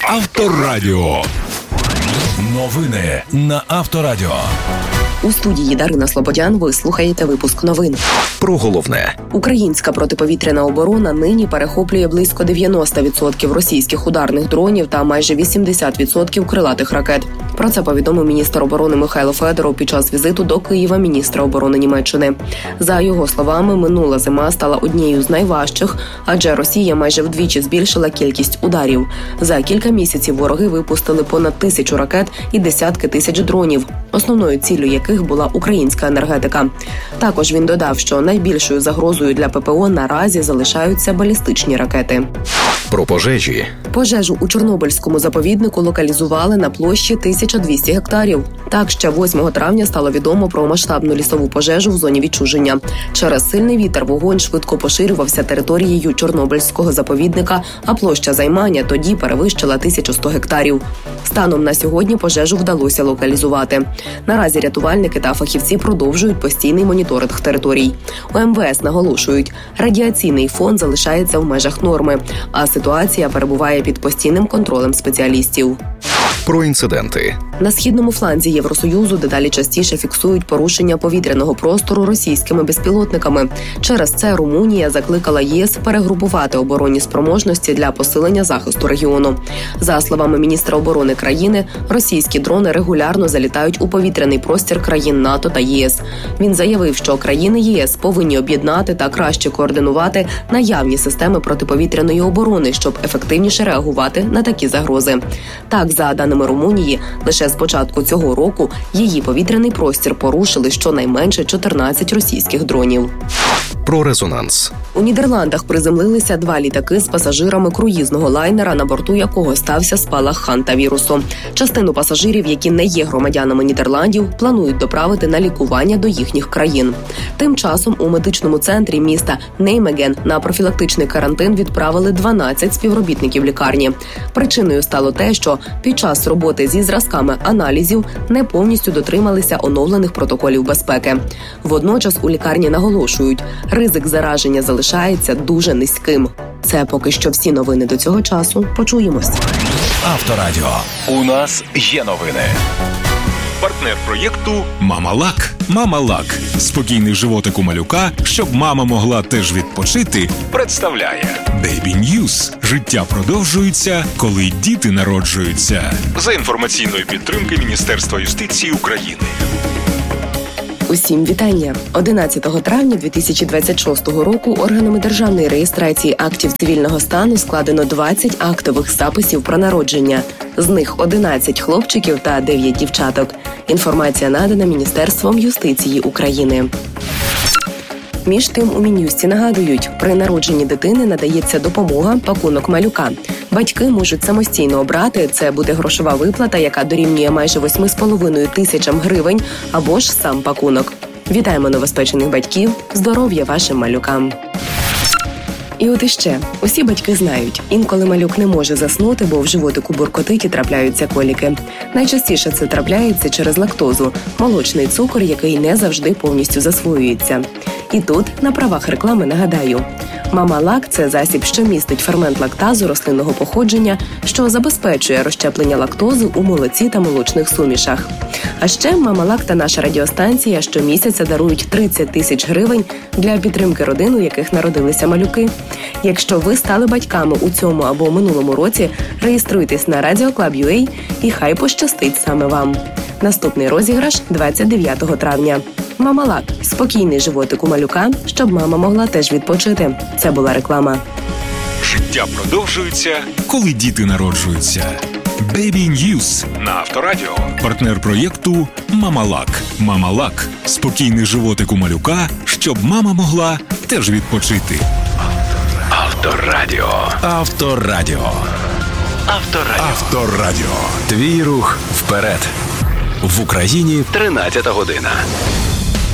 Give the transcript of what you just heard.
Авторадіо. Новини на Авторадіо. У студії Дарина Слободян ви слухаєте випуск новин. Про головне. Українська протиповітряна оборона нині перехоплює близько 90% російських ударних дронів та майже 80% крилатих ракет. Про це повідомив міністр оборони Михайло Федоров під час візиту до Києва міністра оборони Німеччини. За його словами, минула зима стала однією з найважчих, адже Росія майже вдвічі збільшила кількість ударів. За кілька місяців вороги випустили понад 1000 ракет і десятки тисяч дронів, основною ціллю яких була українська енергетика. Також він додав, що найбільшою загрозою для ППО наразі залишаються балістичні ракети. Про пожежі. Пожежу у Чорнобильському заповіднику локалізували на площі 1200 гектарів. Так, ще 8 травня стало відомо про масштабну лісову пожежу в зоні відчуження. Через сильний вітер вогонь швидко поширювався територією Чорнобильського заповідника, а площа займання тоді перевищила 1100 гектарів. Станом на сьогодні пожежу вдалося локалізувати. Наразі рятувальники та фахівці продовжують постійний моніторинг територій. У МВС наголошують, радіаційний фон залишається в межах норми, а ситуація перебуває під постійним контролем спеціалістів. Про інциденти. На східному фланзі Євросоюзу дедалі частіше фіксують порушення повітряного простору російськими безпілотниками. Через це Румунія закликала ЄС перегрупувати оборонні спроможності для посилення захисту регіону. За словами міністра оборони країни, російські дрони регулярно залітають у повітряний простір країн НАТО та ЄС. Він заявив, що країни ЄС повинні об'єднати та краще координувати наявні системи протиповітряної оборони, щоб ефективніше реагувати на такі загрози. Так, за даними Румунії, лише з початку цього року її повітряний простір порушили щонайменше 14 російських дронів. Про резонанс. У Нідерландах приземлилися 2 літаки з пасажирами круїзного лайнера, на борту якого стався спалах хантавірусу. Частину пасажирів, які не є громадянами Нідерландів, планують доправити на лікування до їхніх країн. Тим часом у медичному центрі міста Неймеген на профілактичний карантин відправили 12 співробітників лікарні. Причиною стало те, що під час роботи зі зразками аналізів не повністю дотрималися оновлених протоколів безпеки. Водночас у лікарні наголошують, ризик зараження залишається дуже низьким. Це поки що всі новини до цього часу. Почуємось. Авторадіо. У нас є новини. Партнер проєкту «Мама-Лак». «Мама-Лак» – спокійний животик у малюка, щоб мама могла теж відпочити, представляє Baby News. Життя продовжується, коли діти народжуються. За інформаційної підтримки Міністерства юстиції України. Усім вітання! 11 травня 2026 року органами державної реєстрації актів цивільного стану складено 20 актових записів про народження. З них 11 хлопчиків та 9 дівчаток. Інформація надана Міністерством юстиції України. Між тим у Мін'юсті нагадують, при народженні дитини надається допомога пакунок малюка. Батьки можуть самостійно обрати, це буде грошова виплата, яка дорівнює майже 8,5 тисячам гривень, або ж сам пакунок. Вітаємо новоспечених батьків, здоров'я вашим малюкам! І от іще. Усі батьки знають, інколи малюк не може заснути, бо в животику буркотить і трапляються коліки. Найчастіше це трапляється через лактозу – молочний цукор, який не завжди повністю засвоюється. І тут, на правах реклами, нагадаю. Мама-Лак – це засіб, що містить фермент лактазу рослинного походження, що забезпечує розщеплення лактози у молоці та молочних сумішах. А ще Мама-Лак та наша радіостанція щомісяця дарують 30 тисяч гривень для підтримки родин, у яких народилися малюки. Якщо ви стали батьками у цьому або минулому році, реєструйтесь на Radio.Club.ua і хай пощастить саме вам. Наступний розіграш 29 травня. Мама-Лак – спокійний животик у малюка, щоб мама могла теж відпочити. Це була реклама. Життя продовжується, коли діти народжуються. Baby News на Авторадіо. Партнер проєкту «Мама-Лак». «Мама-Лак» – спокійний животик у малюка, щоб мама могла теж відпочити. Авторадіо. Авторадіо. Авторадіо. Авторадіо. Твій рух вперед. В Україні 13 година.